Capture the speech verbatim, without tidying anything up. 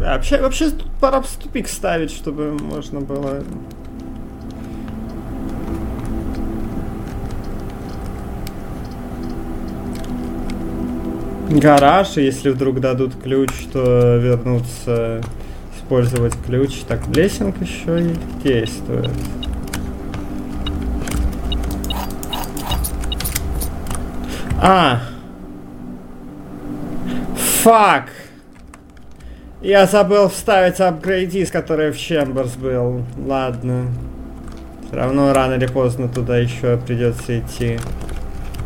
Вообще, вообще тут пора в тупик ставить, чтобы можно было... Гараж, и если вдруг дадут ключ, то вернуться, использовать ключ. Так, блессинг еще и действует. А! Фак! Я забыл вставить апгрейдис, который в Chambers был. Ладно. Все равно рано или поздно туда еще придется идти.